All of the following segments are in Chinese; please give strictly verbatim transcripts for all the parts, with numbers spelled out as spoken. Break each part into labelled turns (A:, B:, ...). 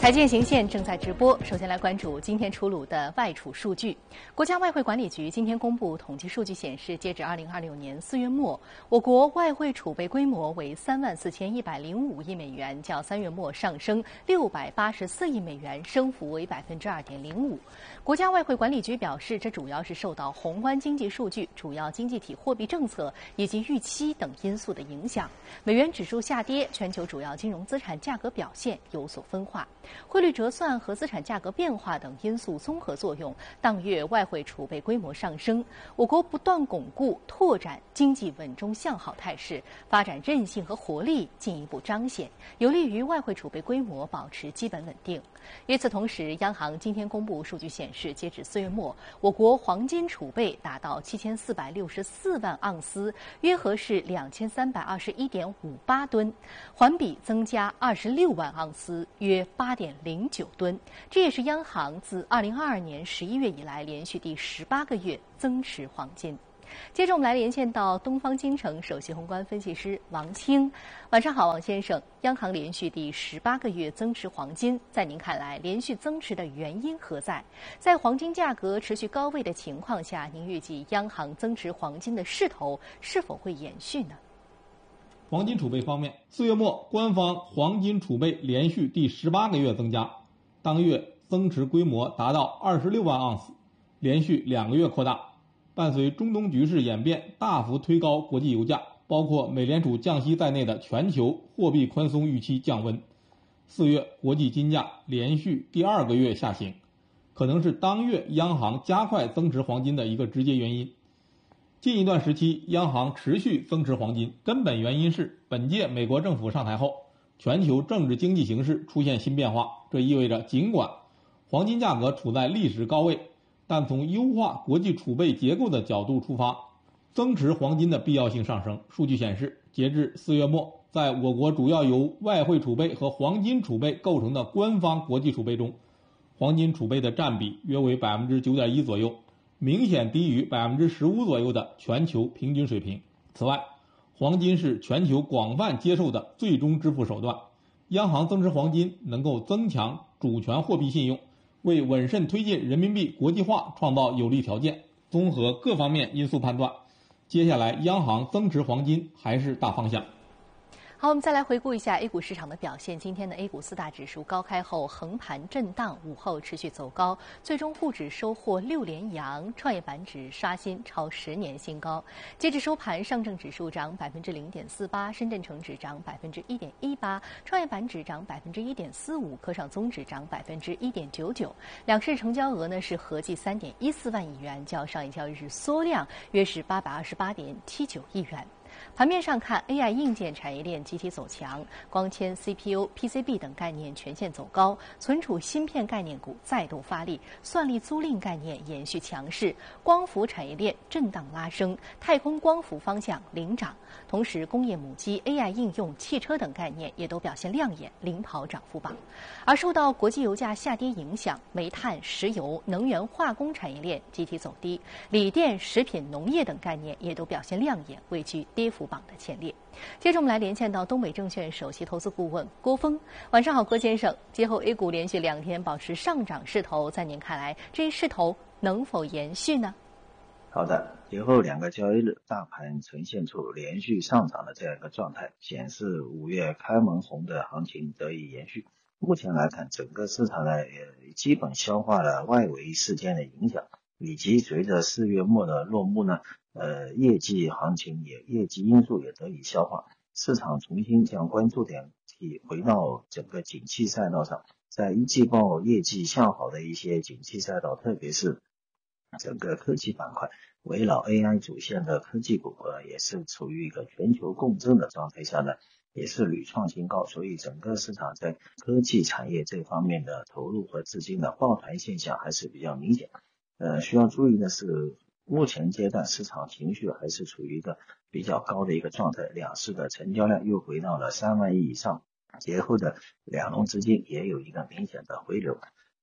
A: 财经行线正在直播，首先来关注今天出炉的外储数据。国家外汇管理局今天公布统计数据显示，截至二零二六年四月末，我国外汇储备规模为三万四千一百零五亿美元，较三月末上升六百八十四亿美元，升幅为百分之二点零五。国家外汇管理局表示，这主要是受到宏观经济数据、主要经济体货币政策以及预期等因素的影响。美元指数下跌，全球主要金融资产价格表现有所分化。汇率折算和资产价格变化等因素综合作用，当月外汇储备规模上升。我国不断巩固、拓展经济稳中向好态势，发展韧性和活力进一步彰显，有利于外汇储备规模保持基本稳定。与此同时，央行今天公布数据显示，截止四月末，我国黄金储备达到七千四百六十四万盎司，约合是两千三百二十一点五八吨，环比增加二十六万盎司，约八点零九吨。这也是央行自二零二二年十一月以来连续第十八个月增持黄金。接着我们来连线到东方金城首席宏观分析师王清。晚上好，王先生。央行连续第十八个月增持黄金，在您看来，连续增持的原因何在？在黄金价格持续高位的情况下，您预计央行增持黄金的势头是否会延续呢？
B: 黄金储备方面，四月末官方黄金储备连续第十八个月增加，当月增持规模达到二十六万盎司，连续两个月扩大。伴随中东局势演变，大幅推高国际油价，包括美联储降息在内的全球货币宽松预期降温。四月国际金价连续第二个月下行，可能是当月央行加快增持黄金的一个直接原因。近一段时期，央行持续增持黄金，根本原因是本届美国政府上台后，全球政治经济形势出现新变化。这意味着尽管黄金价格处在历史高位，但从优化国际储备结构的角度出发，增持黄金的必要性上升。数据显示，截至四月末，在我国主要由外汇储备和黄金储备构成的官方国际储备中，黄金储备的占比约为 百分之九点一 左右，明显低于 百分之十五 左右的全球平均水平。此外，黄金是全球广泛接受的最终支付手段，央行增持黄金能够增强主权货币信用，为稳慎推进人民币国际化创造有利条件。综合各方面因素判断，接下来央行增持黄金还是大方向。
A: 好，我们再来回顾一下 A 股市场的表现。今天的 A 股四大指数高开后横盘震荡，午后持续走高，最终沪指收获六连阳，创业板指刷新超十年新高。截至收盘，上证指数涨百分之零点四八，深圳成指涨百分之一点一八，创业板指涨百分之一点四五，科创综指涨百分之一点九九。两市成交额呢是合计三点一四万亿元，较上一交易日缩量约是八百二十八点七九亿元。盘面上看 ，A I 硬件产业链集体走强，光纤、C P U、P C B 等概念全线走高，存储芯片概念股再度发力，算力租赁概念延续强势，光伏产业链震荡拉升，太空光伏方向领涨。同时，工业母机、A I 应用、汽车等概念也都表现亮眼，领跑涨幅榜。而受到国际油价下跌影响，煤炭、石油、能源化工产业链集体走低，锂电、食品、农业等概念也都表现亮眼，位居跌幅榜的前列。接着我们来连线到东北证券首席投资顾问郭峰。晚上好，郭先生。节后 A 股连续两天保持上涨势头，在您看来，这一势头能否延续呢？
C: 好的，节后两个交易日，大盘呈现出连续上涨的这样一个状态，显示五月开门红的行情得以延续。目前来看，整个市场呢也基本消化了外围事件的影响，以及随着四月末的落幕呢，呃，业绩行情也业绩因素也得以消化，市场重新将关注点体回到整个景气赛道上，在一季报业绩向好的一些景气赛道，特别是整个科技板块，围绕 A I 主线的科技股呃也是处于一个全球共振的状态下呢，也是屡创新高，所以整个市场在科技产业这方面的投入和资金的抱团现象还是比较明显。呃，需要注意的是，目前阶段市场情绪还是处于一个比较高的一个状态，两市的成交量又回到了三万亿以上，节后的两融资金也有一个明显的回流。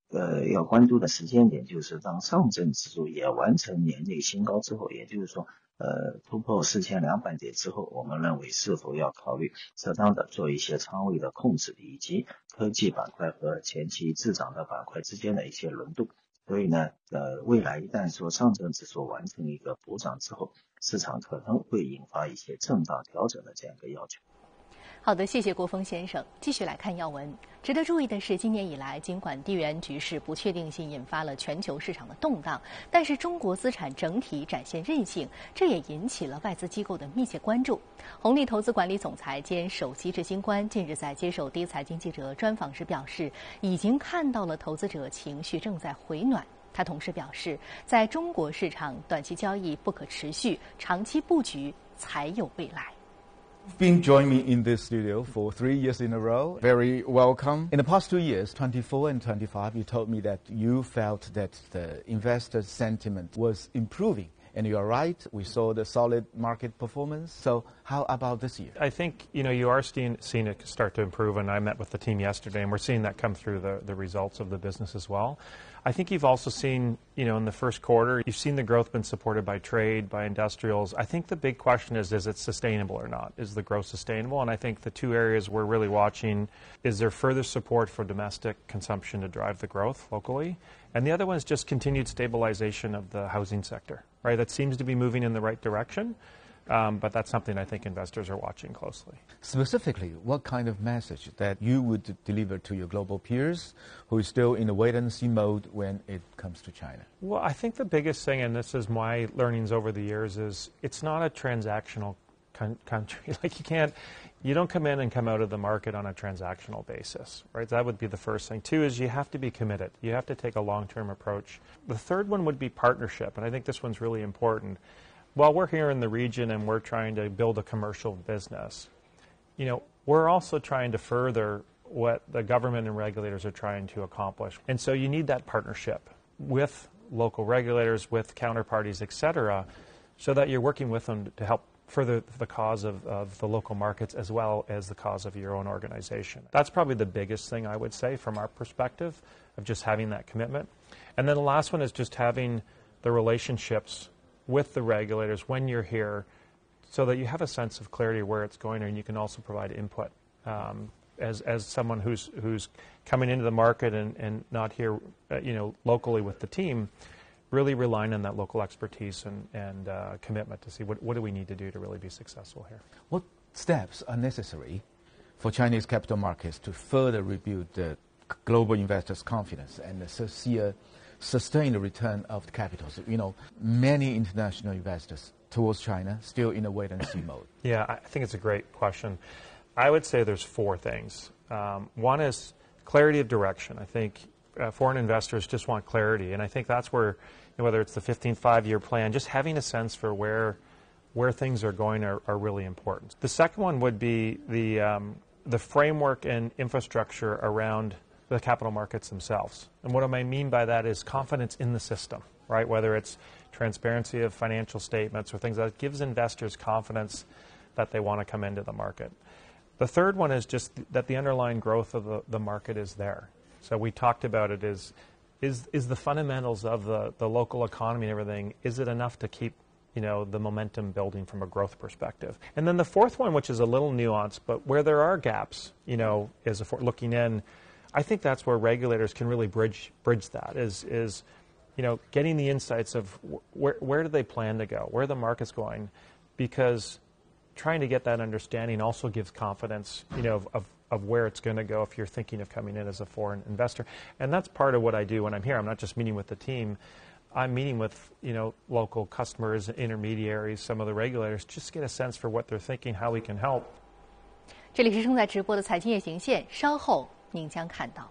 C: 呃要关注的时间点就是当上证指数也完成年内新高之后，也就是说呃突破四千两百点之后，我们认为是否要考虑适当的做一些仓位的控制，以及科技板块和前期滞涨的板块之间的一些轮动。所以呢，呃，未来一旦说上证指数完成一个补涨之后，市场可能会引发一些震荡调整的这样一个要求。
A: 好的，谢谢郭峰先生。继续来看要闻。值得注意的是，今年以来，尽管地缘局势不确定性引发了全球市场的动荡，但是中国资产整体展现韧性，这也引起了外资机构的密切关注。红利投资管理总裁兼首席执行官近日在接受第一财经记者专访时表示，已经看到了投资者情绪正在回暖。他同时表示，在中国市场，短期交易不可持续，长期布局才有未来。
D: You've been joining me in this studio for three years in a row. Very welcome. In the past two years, twenty-four and twenty-five, you told me that you felt that the investor sentiment was improving. And you are right, we saw the solid market performance. So how about this year?
E: I think, you know, you are seeing, seeing it start to improve, and I met with the team yesterday, and we're seeing that come through the, the results of the business as well. I think you've also seen, you know, in the first quarter, you've seen the growth been supported by trade, by industrials. I think the big question is, is it sustainable or not? Is the growth sustainable? And I think the two areas we're really watching, is there further support for domestic consumption to drive the growth locally? And the other one is just continued stabilization of the housing sector, right? That seems to be moving in the right direction, um, but that's something I think investors are watching closely.
D: Specifically, what kind of message that you would deliver to your global peers who is still in the wait-and-see mode when it comes to China?
E: Well, I think the biggest thing, and this is my learnings over the years, is it's not a transactional con- country. Like you can't, you don't come in and come out of the market on a transactional basis, right? That would be the first thing. Two is you have to be committed. You have to take a long-term approach. The third one would be partnership, and I think this one's really important. While we're here in the region and we're trying to build a commercial business, you know, we're also trying to further what the government and regulators are trying to accomplish. And so you need that partnership with local regulators, with counterparties, et cetera, so that you're working with them to help further the cause of, of the local markets as well as the cause of your own organization. That's probably the biggest thing I would say from our perspective of just having that commitment. And then the last one is just having the relationships with the regulators when you're here so that you have a sense of clarity where it's going, and you can also provide input um, as, as someone who's, who's coming into the market and, and not here uh, you know, locally with the team, really relying on that local expertise and, and uh, commitment to see what, what do we need to do to really be successful here.
D: What steps are necessary for Chinese capital markets to further rebuild the global investors' confidence and uh, see a sustained return of the capitals? You know, many international investors towards China still in a wait-and-see mode.
E: Yeah, I think it's a great question. I would say there's four things. Um, one is clarity of direction. I think uh, foreign investors just want clarity, and I think that's where, you know, whether it's the fifteen five-year plan, just having a sense for where where things are going are, are really important. The second one would be the um, the framework and infrastructure around the capital markets themselves. And what I mean by that is confidence in the system, right? Whether it's transparency of financial statements or things that gives investors confidence that they want to come into the market. The third one is just that the underlying growth of the, the market is there. So we talked about it is, is, is the fundamentals of the, the local economy and everything, is it enough to keep, you know, the momentum building from a growth perspective? And then the fourth one, which is a little nuanced, but where there are gaps, you know, is if we're looking in, I think that's where regulators can really bridge bridge that, is, is you know, getting the insights of where, where do they plan to go, where the market's going, because trying to get that understanding also gives confidence, you know, of, of, of where it's going to go if you're thinking of coming in as a foreign investor. And that's part of what I do when I'm here. I'm not just meeting with the team. I'm meeting with, you know, local customers, intermediaries, some of the regulators, just get a sense for what they're thinking, how we can help.
A: 这里是正在直播的财经夜行线，稍后您将看到。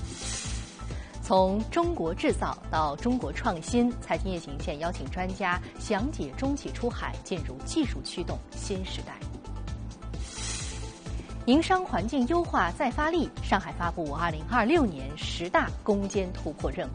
A: 从中国制造到中国创新，财经夜行线邀请专家详解中企出海进入技术驱动新时代。营商环境优化再发力，上海发布二零二六年十大攻坚突破任务。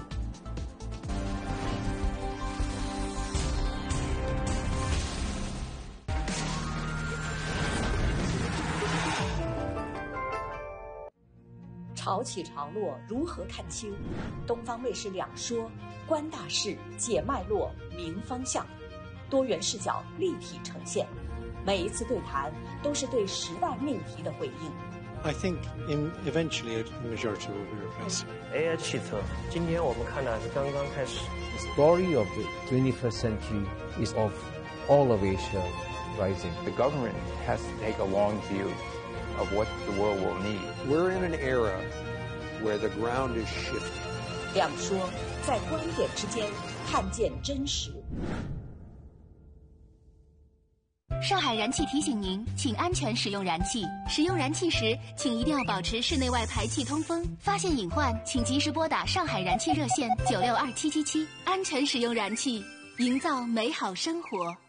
F: 潮起潮落，如何看清？东方卫视两说，观大事，解脉络，明方向，多元视角立体呈现。每一次对谈都是对时代命题的回应。
G: I think in eventually a majority will be replaced.
H: A I 汽车，今天我们看的是刚刚开始。
I: The story of the twenty-first century is of all of Asia rising.
J: The government has to take a long view of what the world will need.
G: We're in an era where the ground is shifting.
F: 两说，在观点之间看见真实。
K: 上海燃气提醒您，请安全使用燃气。使用燃气时，请一定要保持室内外排气通风。发现隐患，请及时拨打上海燃气热线九六二七七七。安全使用燃气，营造美好生活。